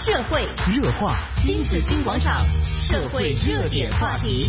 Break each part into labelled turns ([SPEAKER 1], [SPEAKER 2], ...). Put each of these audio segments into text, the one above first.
[SPEAKER 1] 社会
[SPEAKER 2] 热话
[SPEAKER 1] 新紫金广场，社会热点话题。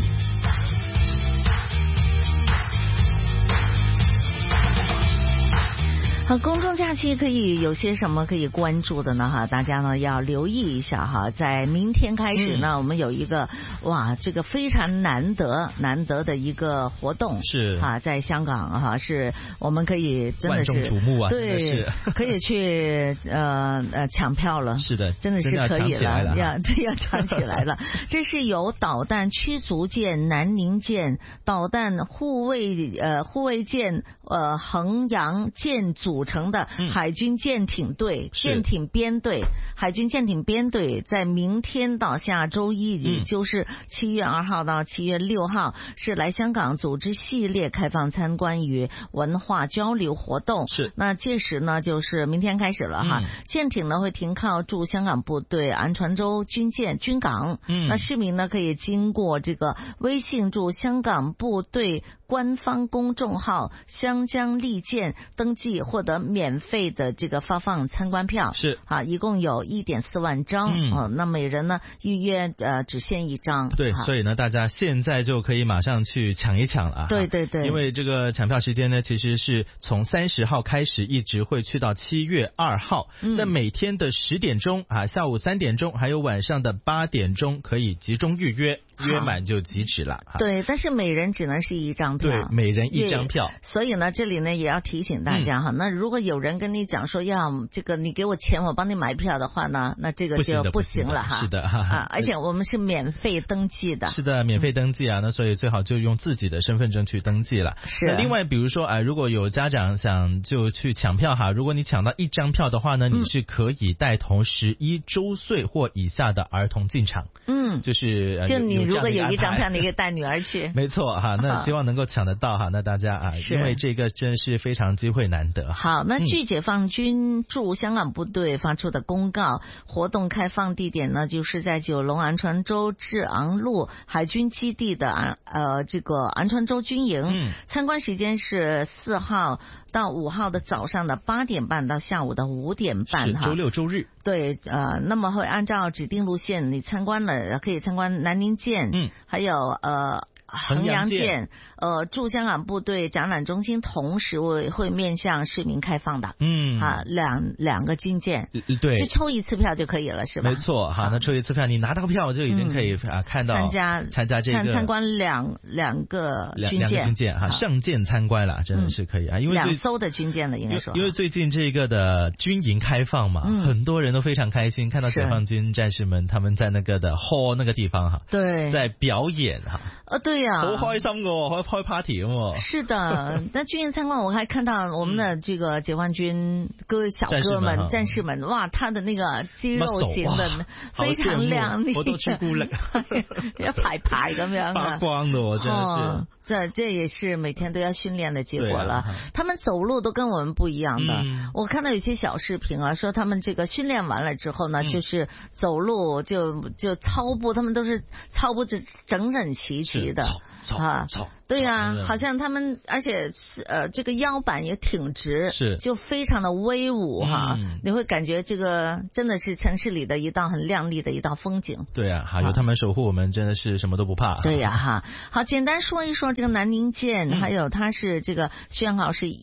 [SPEAKER 3] 好，公众假期可以有些什么可以关注的呢？哈，大家呢要留意一下哈。在明天开始呢，我们有一个这个非常难得的一个活动
[SPEAKER 2] 是
[SPEAKER 3] 啊，在香港哈，是我们可以真的是
[SPEAKER 2] 万众瞩目啊，
[SPEAKER 3] 对，
[SPEAKER 2] 是
[SPEAKER 3] 可以去抢票了。
[SPEAKER 2] 是的，
[SPEAKER 3] 真的是可以了，要抢起来了。这是由导弹驱逐舰南宁舰、导弹护卫舰衡阳舰组成的海军舰艇队、舰艇编队、海军舰艇编队，在明天到下周一，也就是7月2号到7月6号，是来香港组织系列开放参观与文化交流活动。
[SPEAKER 2] 是，
[SPEAKER 3] 那届时呢，就是明天开始了哈。舰艇呢会停靠驻香港部队安船洲军港。那市民呢可以经过这个微信驻香港部队官方公众号香江利舰登记，获得免费的这个发放参观票。
[SPEAKER 2] 是
[SPEAKER 3] 啊，一共有1.4万张。那每人呢预约只限1张。
[SPEAKER 2] 对，所以呢大家现在就可以马上去抢一抢了。
[SPEAKER 3] 对对对，
[SPEAKER 2] 因为这个抢票时间呢其实是从30号开始，一直会去到7月2号。那每天的10点钟啊，下午3点钟还有晚上的8点钟可以集中预约，约满就即止了。
[SPEAKER 3] 对，但是每人只能是1张票。
[SPEAKER 2] 对，每人1张票。
[SPEAKER 3] 所以呢这里呢也要提醒大家哈，那如果有人跟你讲说要这个你给我钱我帮你买票的话呢，那这个就不行了哈。
[SPEAKER 2] 是的
[SPEAKER 3] 而且我们是免费登记的。
[SPEAKER 2] 是的，免费登记啊，那所以最好就用自己的身份证去登记了。
[SPEAKER 3] 是。
[SPEAKER 2] 那另外比如说如果有家长想就去抢票哈，如果你抢到1张票的话呢，你是可以带同11周岁或以下的儿童进场。就你如果有1张票，
[SPEAKER 3] 你可以带女儿去。
[SPEAKER 2] 没错哈，那希望能够抢得到哈。那大家因为这个真是非常机会难得。
[SPEAKER 3] 好，那据解放军驻香港部队发出的公告，活动开放地点呢，就是在九龙安船洲志昂路海军基地的这个安船洲军营。参观时间是4号到5号的早上的8点半到下午的5点半。
[SPEAKER 2] 是周六周日。
[SPEAKER 3] 对，那么会按照指定路线，你参观了可以参观南宁舰，还有衡阳舰，驻香港部队展览中心，同时会面向市民开放的。两个军舰。
[SPEAKER 2] 对，
[SPEAKER 3] 就抽1次票就可以了，是吧？
[SPEAKER 2] 没错。好，那抽1次票，你拿到票就已经可以看到参加这个
[SPEAKER 3] 参观两个军舰
[SPEAKER 2] 哈，上舰参观了，真的是可以因为
[SPEAKER 3] 2艘的军舰了，应该说。
[SPEAKER 2] 因为最近这个的军营开放嘛，很多人都非常开心，看到解放军战士们他们在那个的 hall 那个地方
[SPEAKER 3] 对，
[SPEAKER 2] 在表演
[SPEAKER 3] 对呀，
[SPEAKER 2] 好開心㗎，開 party 咁。
[SPEAKER 3] 是的，那军营参觀我還看到我們的這個解放軍小哥們、戰士們，哇，他的那個肌肉型的非常亮麗，
[SPEAKER 2] 好多朱古力，
[SPEAKER 3] 一排排咁樣
[SPEAKER 2] 發光的，真的是。
[SPEAKER 3] 這也是每天都要訓練的結果了。他們走路都跟我們不一樣的。我看到有些小視頻說他們這個訓練完了之後呢，就是走路就操步，他們都是操步整齊齊的。对呀，好像他们，而且这个腰板也挺直，
[SPEAKER 2] 是
[SPEAKER 3] 就非常的威武你会感觉这个真的是城市里的一道很亮丽的一道风景。
[SPEAKER 2] 对啊，有他们守护，我们真的是什么都不怕。
[SPEAKER 3] 对呀好，简单说一说这个南宁舰，还有它是这个舷号是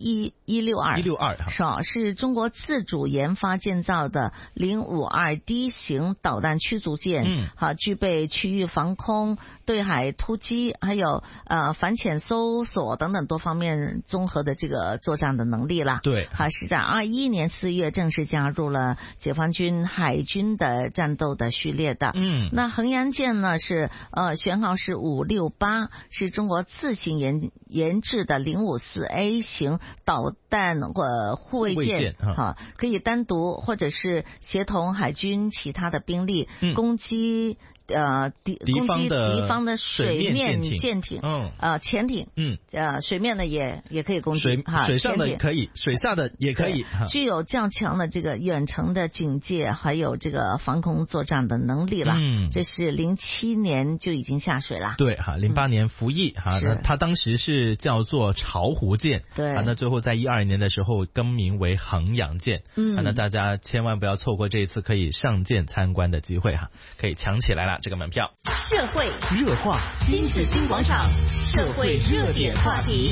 [SPEAKER 3] 162，是中国自主研发建造的052D 型导弹驱逐舰，具备区域防空、对海突击，还有反潜搜索等等多方面综合的这个作战的能力啦。
[SPEAKER 2] 对，
[SPEAKER 3] 是在21年4月正式加入了解放军海军的战斗的序列的。那衡阳舰呢是舷号是568，是中国自行研制的054A 型导弹护卫舰，可以单独或者是协同海军其他的兵力攻击
[SPEAKER 2] 敌方的
[SPEAKER 3] 水面舰艇，潜艇，水面的也可以攻击，
[SPEAKER 2] 水上的可以，水下的也可以，
[SPEAKER 3] 具有较强的这个远程的警戒，还有这个防空作战的能力了。这是07年就已经下水了。
[SPEAKER 2] 对哈，08年服役哈，他当时是叫做巢湖舰，
[SPEAKER 3] 对，
[SPEAKER 2] 那最后在12年的时候更名为衡阳舰。那大家千万不要错过这一次可以上舰参观的机会哈，可以抢起来了这个门票。
[SPEAKER 1] 社会
[SPEAKER 2] 热话，
[SPEAKER 1] 新紫金广场，社会热点话题。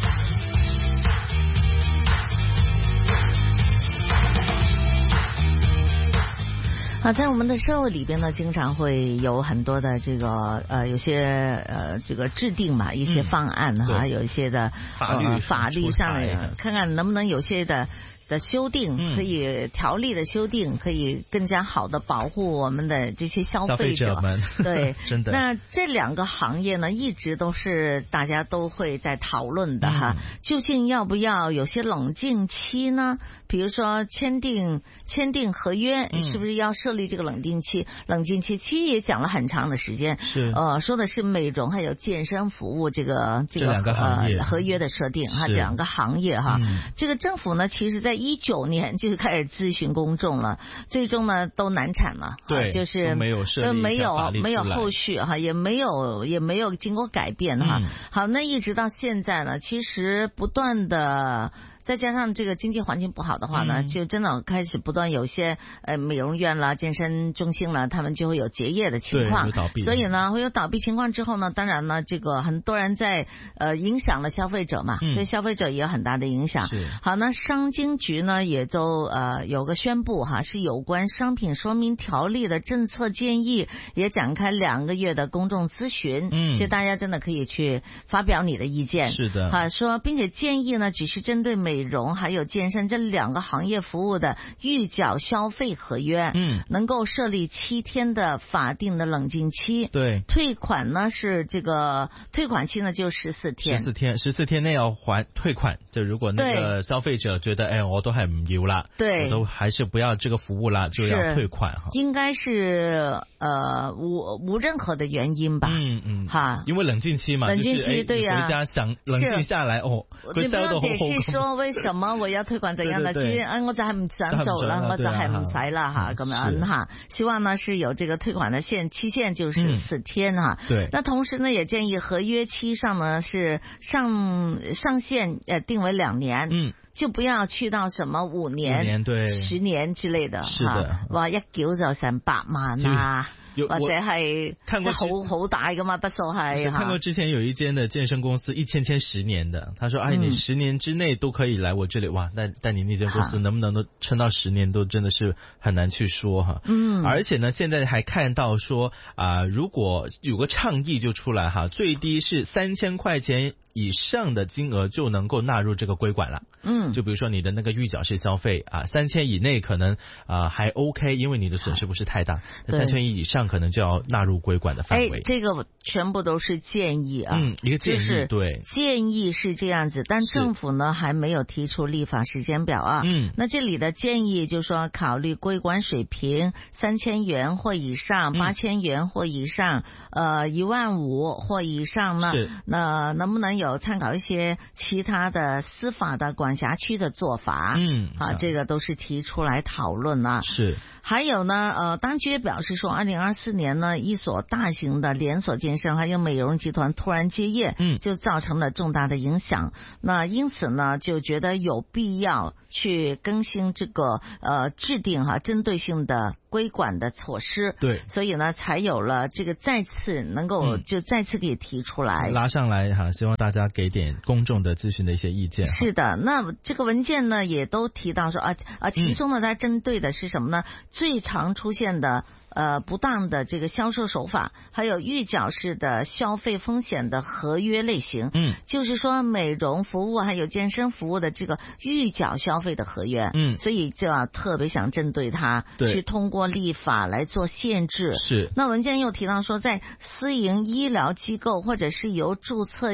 [SPEAKER 3] 在我们的社会里边呢，经常会有很多的这个有些这个制定嘛一些方案哈，有一些的法律上的，看看能不能有些的修订，可以条例的修订，可以更加好的保护我们的这些消费者
[SPEAKER 2] 们。
[SPEAKER 3] 对，
[SPEAKER 2] 真的。
[SPEAKER 3] 那这两个行业呢，一直都是大家都会在讨论的哈。究竟要不要有些冷静期呢？比如说签订合约，是不是要设立这个冷静期？其实也讲了很长的时间。
[SPEAKER 2] 是
[SPEAKER 3] 说的是美容还有健身服务这个
[SPEAKER 2] 两个行业
[SPEAKER 3] 合约的设定哈，这两个行业哈。这个政府呢，其实在19年就开始咨询公众了，最终呢都难产了。
[SPEAKER 2] 对，
[SPEAKER 3] 就是
[SPEAKER 2] 没有设立
[SPEAKER 3] 没有后续哈，也没有经过改变哈。好，那一直到现在呢，其实不断的。再加上这个经济环境不好的话呢，就真的开始不断有些美容院啦、健身中心啦，他们就会有结业的情况，所以呢会有倒闭情况之后呢，当然呢这个很多人在影响了消费者嘛，对消费者也有很大的影响。好，那商经局呢也都有个宣布哈，是有关商品说明条例的政策建议，也展开2个月的公众咨询，所以大家真的可以去发表你的意见。
[SPEAKER 2] 是的，
[SPEAKER 3] 好，说并且建议呢只是针对美容还有健身这2个行业服务的预缴消费合约，能够设立7天的法定的冷静期。
[SPEAKER 2] 对，
[SPEAKER 3] 退款呢是这个退款期呢就14天
[SPEAKER 2] ，14天内要退款。就如果那个消费者觉得我都还唔要啦，
[SPEAKER 3] 对，
[SPEAKER 2] 我都还是不要这个服务啦，就要退款哈。
[SPEAKER 3] 应该是无任何的原因吧。哈，
[SPEAKER 2] 因为冷静期嘛，
[SPEAKER 3] 冷静期对呀，
[SPEAKER 2] 回家想冷静下来
[SPEAKER 3] 你不要解釋說為什麼我要退款怎樣的，其實我就係唔想做啦，我就係唔使啦吓，咁樣吓。希望呢是有這個退款的期限就是14天哈。
[SPEAKER 2] 對。
[SPEAKER 3] 那同時呢也建議合約期上呢是上限定為2年。就不要去到什麼5年、10年之類的。
[SPEAKER 2] 是的。
[SPEAKER 3] 話一繳就成100萬啊。或者係好大噶嘛，筆數係。
[SPEAKER 2] 看過之前有一間的健身公司一簽10年的，他說你10年之內都可以來我這裡，哇，但你那間公司能不能都撐到10年都真的是很難去說哈。而且呢現在還看到說如果有個倡議就出來哈，最低是3000塊錢以上的金額就能夠納入這個規管了。就比如說你的那個預繳式消費3000以內可能還 OK， 因為你的損失不是太大，3000以上可能就要納入規管的範圍。
[SPEAKER 3] 這個全部都是建議啊。
[SPEAKER 2] 一個建議，就是
[SPEAKER 3] 對。建議是這樣子，但政府呢還沒有提出立法時間表啊。那這裡的建議就是說考慮規管水平3000元或以上，8000元或以上，15000或以上呢，那能不能有參考一些其他的司法的管轄區的做法？這個都是提出來討論啊。
[SPEAKER 2] 是。
[SPEAKER 3] 還有呢，當局表示說2024年呢，一所大型的連鎖健身還有美容集團突然結業，就造成了重大的影響。那因此呢，就覺得有必要去更新這個制定針對性的規管的措施。
[SPEAKER 2] 對，
[SPEAKER 3] 所以呢，才有了這個再次能夠就再次給提出來，
[SPEAKER 2] 拉上來哈，希望大家給點公眾的諮詢的一些意見。
[SPEAKER 3] 是的，那這個文件呢，也都提到說其中呢，它針對的是什麼呢？最常出現的不當的這個銷售手法，還有預繳式的消費風險的合約類型。就是說美容服務還有健身服務的這個預繳消費的合約。所以就要特別想針對它，去通過立法來做限制。
[SPEAKER 2] 是。
[SPEAKER 3] 那文件又提到說，在私營醫療機構或者是由註冊醫護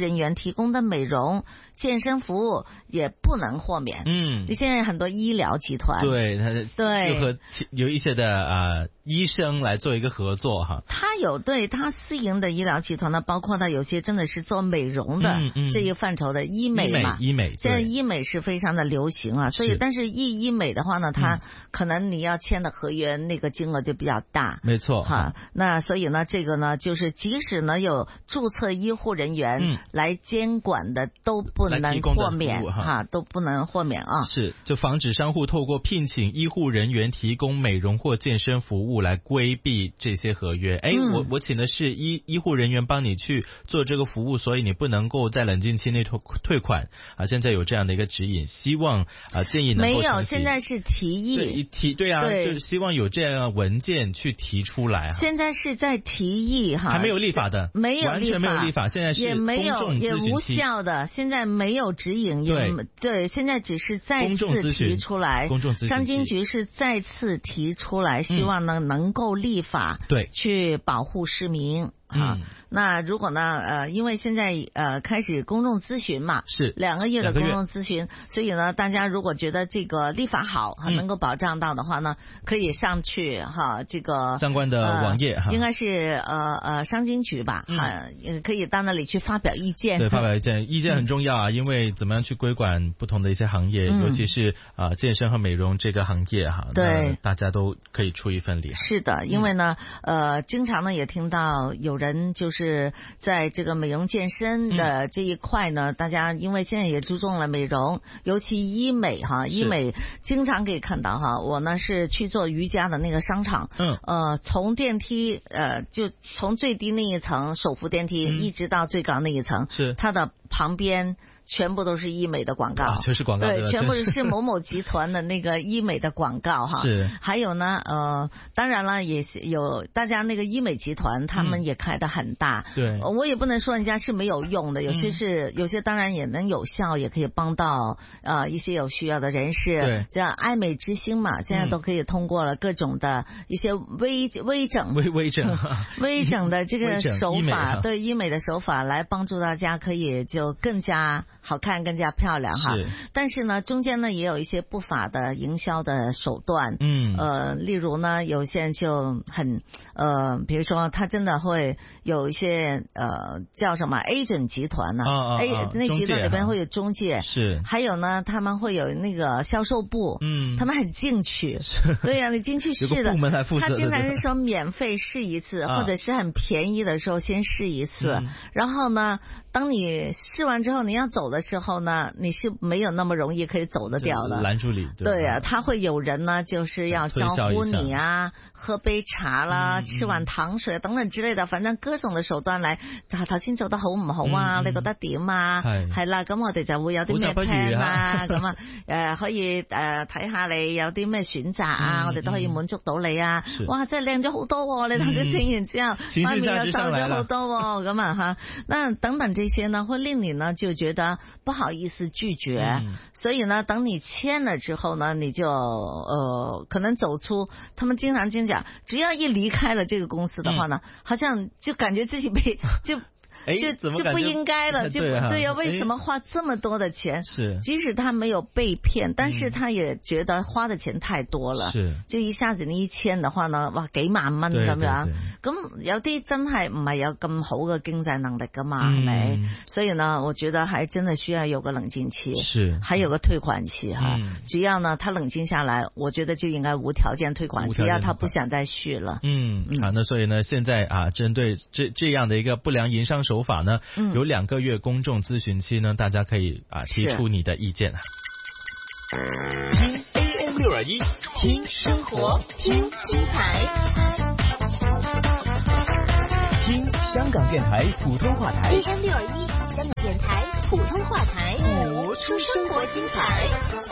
[SPEAKER 3] 人员提供的美容健身服务也不能豁免。现在很多医疗集团
[SPEAKER 2] 对
[SPEAKER 3] 对
[SPEAKER 2] 就和有一些的医生来做一个合作哈。
[SPEAKER 3] 他私营的医疗集团呢，包括他有些真的是做美容的这一范畴的医美嘛，
[SPEAKER 2] 医美
[SPEAKER 3] 现在医美是非常的流行啊，所以但是医美的话呢，它可能你要签的合约那个金额就比较大，
[SPEAKER 2] 没错
[SPEAKER 3] 哈。那所以呢，这个呢就是即使呢有注册医护人员来监管的都不能豁免哈，都不能豁免啊。
[SPEAKER 2] 是，就防止商户透过聘请医护人员提供美容或健身服务来规避这些合约。我请的是医护人员帮你去做这个服务，所以你不能够在冷静期内退款啊。现在有这样的一个指引，希望建议能够
[SPEAKER 3] 没有，现在是提议，
[SPEAKER 2] 对啊，就是希望有这样的文件去提出来啊。
[SPEAKER 3] 现在是在提议哈，
[SPEAKER 2] 还没有立法的，
[SPEAKER 3] 没有
[SPEAKER 2] 完全没有立法，现在是公众咨询期，
[SPEAKER 3] 也无效的，现在没有指引，对，现在只是再次提出来，
[SPEAKER 2] 公众咨询，
[SPEAKER 3] 商经局是再次提出来，希望呢能够立法，
[SPEAKER 2] 对，
[SPEAKER 3] 去保护市民。那如果呢因为现在开始公众咨询嘛，
[SPEAKER 2] 是
[SPEAKER 3] 2个月的公众咨询，所以呢大家如果觉得这个立法好能够保障到的话呢，可以上去这个
[SPEAKER 2] 相关的网页
[SPEAKER 3] 应该是商经局吧，可以到那里去发表意见。
[SPEAKER 2] 对，发表意见很重要啊，因为怎么样去规管不同的一些行业，尤其是健身和美容这个行业哈，
[SPEAKER 3] 对，
[SPEAKER 2] 大家都可以出一份力。
[SPEAKER 3] 是的，因为呢经常呢也听到有人就是在这个美容健身的这一块呢，大家因为现在也注重了美容，尤其医美哈，医美经常可以看到哈，我呢是去做瑜伽的那个商场，从电梯就从最低那一层手扶电梯一直到最高那一层，是它的旁边全部都是医美的广告，
[SPEAKER 2] 全是广告，
[SPEAKER 3] 对，全部是某某集团的那个医美的广告哈。
[SPEAKER 2] 是，
[SPEAKER 3] 还有呢，当然了，也有大家那个医美集团，他们也开得很大。
[SPEAKER 2] 对，
[SPEAKER 3] 我也不能说人家是没有用的，有些当然也能有效，也可以帮到一些有需要的人士。
[SPEAKER 2] 对，
[SPEAKER 3] 这样爱美之星嘛，现在都可以通过了各种的一些微整的这个手法，对医美的手法来帮助大家可以就更加好看，更加漂亮哈。但是呢，中间呢也有一些不法的营销的手段。例如呢，有些人就很比如说他真的会有一些叫什么 agent 集团呢那集团里边会有中介，
[SPEAKER 2] 是，
[SPEAKER 3] 还有呢他们会有那个销售部，他们很进取，对呀，你进去试的，他经常是说免费试一次，或者是很便宜的时候先试一次，然后呢当你试完之后你要走的时候呢，你是没有那么容易可以走得掉的，
[SPEAKER 2] 拦住你。
[SPEAKER 3] 对啊，他会有人呢就是要招呼你啊，喝杯茶啦，吃碗糖水等等之類的，反正各種嘅手段嚟。頭先做得好唔好啊？你覺得點啊？係啦，咁我哋就會有啲咩 plan 啊，咁可以睇下你有啲咩選擇啊，我哋都可以滿足到你啊。哇，真係靚咗好多喎！你頭先整完之後，塊面又瘦咗好多喎，咁啊嚇。那等等這些呢，會令你呢就覺得不好意思拒絕，所以呢，等你簽了之後呢，你就可能走出，他們經常講，只要一離開了這個公司的話呢，好像就感覺自己被就不應該了，就對呀，為什麼花這麼多的錢？是，即使他沒有被騙，但是他也覺得花的錢太多了，是，就一下子你一簽的話呢，哇，幾萬蚊咁樣，咁有啲真係唔係有咁好嘅經濟能力噶嘛，係咪？所以呢，我覺得還真的需要有個冷靜期，是，還有個退款期哈。只要呢他冷靜下來，我覺得就應該無條件退款，只要他不想再續了。
[SPEAKER 2] 好，那所以呢，現在針對這樣的一個不良營商手法呢，有2個月公眾諮詢期呢，大家可以提出你的意見。
[SPEAKER 1] 聽 AM 621，聽生活，聽精彩，
[SPEAKER 4] 聽香港電台普通話台。
[SPEAKER 1] AM 621，香港電台普通話台，活出生活精彩。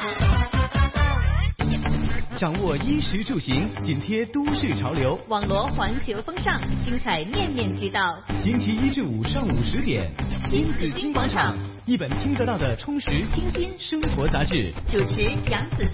[SPEAKER 4] 掌握衣食住行，緊貼都市潮流，
[SPEAKER 1] 網羅環球風尚，精彩面面俱到。
[SPEAKER 4] 星期一至五上午10點，
[SPEAKER 1] 新紫荊廣場，
[SPEAKER 4] 一本聽得到的充實清新生活雜誌，
[SPEAKER 1] 主持楊子。